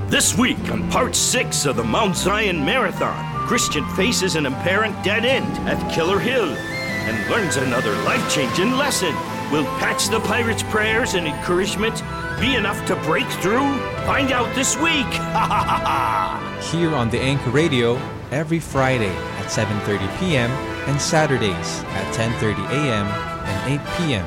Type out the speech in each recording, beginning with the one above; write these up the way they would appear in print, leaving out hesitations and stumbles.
This week on Part 6 of the Mount Zion Marathon, Christian faces an apparent dead end at Killer Hill and learns another life-changing lesson. Will Patch the Pirate's prayers and encouragement be enough to break through? Find out this week! Here on the Anchor Radio, every Friday at 7:30 p.m. and Saturdays at 10:30 a.m. and 8 p.m.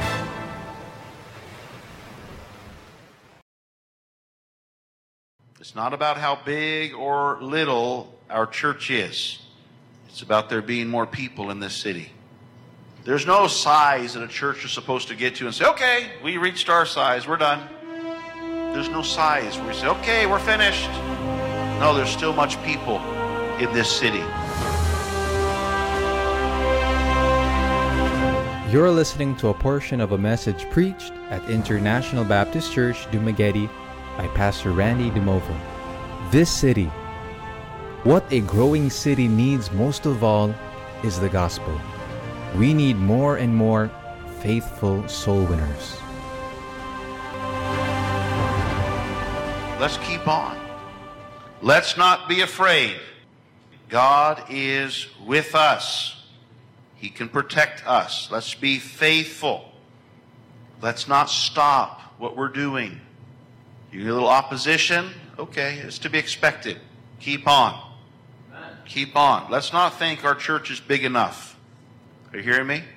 It's not about how big or little our church is. It's about there being more people in this city. There's no size that a church is supposed to get to and say, okay, we reached our size, we're done. There's no size where we say, okay, we're finished. No, there's still much people in this city. You're listening to a portion of a message preached at International Baptist Church, Dumaguete by Pastor Randy DeMovo. This city, what a growing city needs most of all is the gospel. We need more and more faithful soul winners. Let's keep on. Let's not be afraid. God is with us. He can protect us. Let's be faithful. Let's not stop what we're doing. You get a little opposition? Okay, it's to be expected. Keep on. Keep on. Let's not think our church is big enough. Are you hearing me?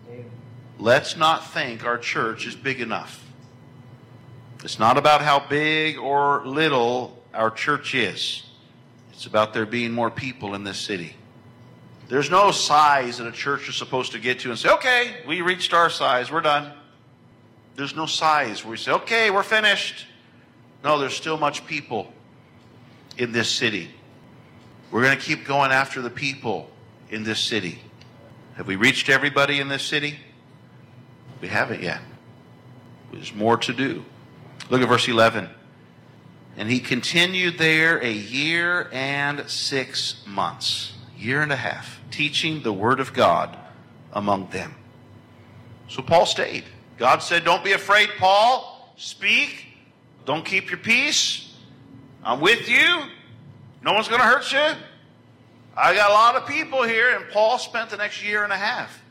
Let's not think our church is big enough. It's not about how big or little our church is. It's about there being more people in this city. There's no size that a church is supposed to get to and say, okay, we reached our size, we're done. There's no size where we say, okay, we're finished. No, there's still much people in this city. We're going to keep going after the people in this city. Have we reached everybody in this city? We haven't yet. There's more to do. Look at verse 11. And he continued there a year and 6 months, year and a half, teaching the word of God among them. So Paul stayed. God said, don't be afraid, Paul. Speak. Don't keep your peace. I'm with you. No one's going to hurt you. I got a lot of people here, and Paul spent the next year and a half.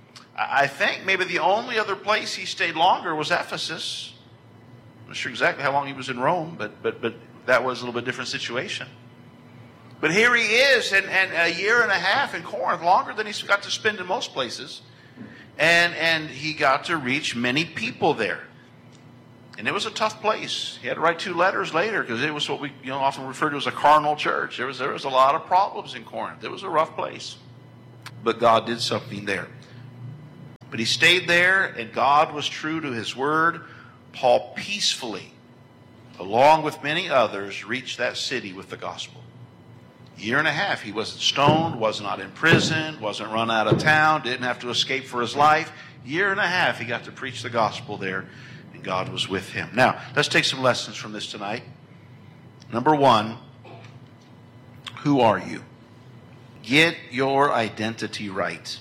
I think maybe the only other place he stayed longer was Ephesus. I'm not sure exactly how long he was in Rome, but that was a little bit different situation. But here he is, and a year and a half in Corinth, longer than he's got to spend in most places. And he got to reach many people there. And it was a tough place. He had to write 2 letters later because it was what we often refer to as a carnal church. There was a lot of problems in Corinth. It was a rough place. But God did something there. But he stayed there, and God was true to his word. Paul peacefully, along with many others, reached that city with the gospel. Year and a half, he wasn't stoned, was not in prison, wasn't run out of town, didn't have to escape for his life. Year and a half, he got to preach the gospel there. God was with him. Now, let's take some lessons from this tonight. Number 1, who are you? Get your identity right.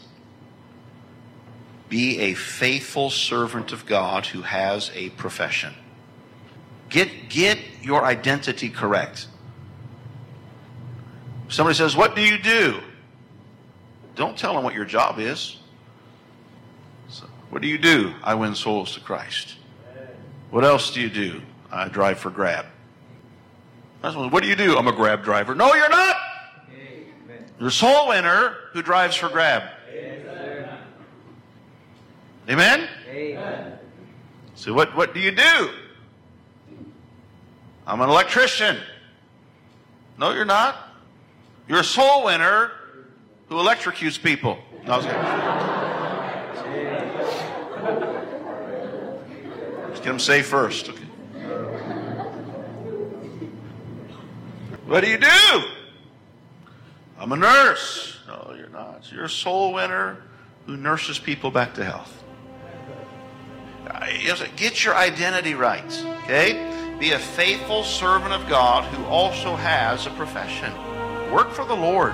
Be a faithful servant of God who has a profession. Get your identity correct. Somebody says, what do you do? Don't tell them what your job is. So, what do you do? I win souls to Christ. What else do you do? I drive for Grab. What do you do? I'm a Grab driver. No, you're not. Amen. You're a soul winner who drives for Grab. Amen? Amen? Amen. So what do you do? I'm an electrician. No, you're not. You're a soul winner who electrocutes people. No, I was get them saved first. Okay. What do you do? I'm a nurse. No, you're not. You're a soul winner who nurses people back to health. Get your identity right. Okay? Be a faithful servant of God who also has a profession. Work for the Lord.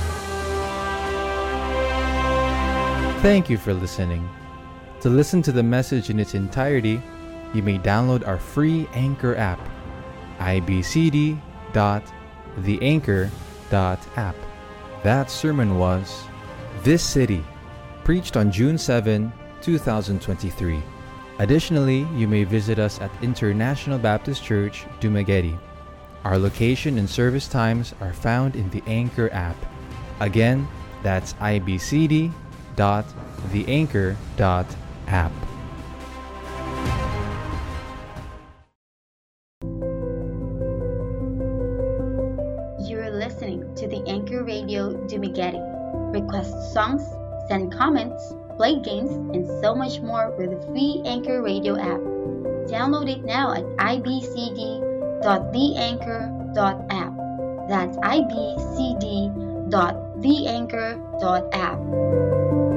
Thank you for listening. To listen to the message in its entirety, you may download our free Anchor app, IBCD www.theanchor.app. That sermon was This City, preached on June 7, 2023. Additionally, you may visit us at International Baptist Church, Dumaguete. Our location and service times are found in the Anchor app. Again, that's ibcd.theanchor.app. You're listening to the Anchor Radio Dumaguete. Request songs, send comments, play games, and so much more with the free Anchor Radio app. Download it now at ibcd.theanchor.app. That's ibcd.theanchor.app.